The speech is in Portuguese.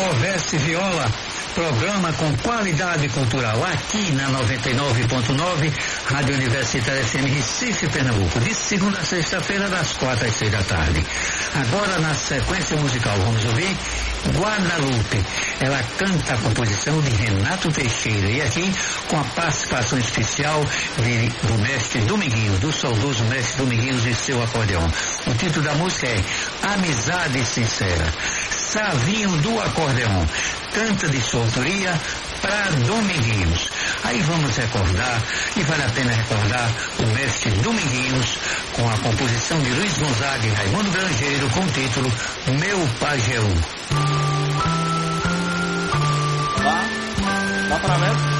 Oveste Viola, programa com qualidade cultural aqui na 99.9, Rádio Universitária FM Recife, Pernambuco, de segunda a sexta-feira, das 4 às 6 da tarde. Agora, na sequência musical, vamos ouvir Guadalupe. Ela canta a composição de Renato Teixeira e aqui com a participação especial do mestre Dominguinhos, do saudoso mestre Dominguinhos e seu acordeão. O título da música é Amizade Sincera. Savinho do Acordeão canta de sua autoria para Dominguinhos. Aí vamos recordar, e vale a pena recordar, o mestre Dominguinhos com a composição de Luiz Gonzaga e Raimundo Grangeiro com o título Meu Pajeú. Dá pra ver?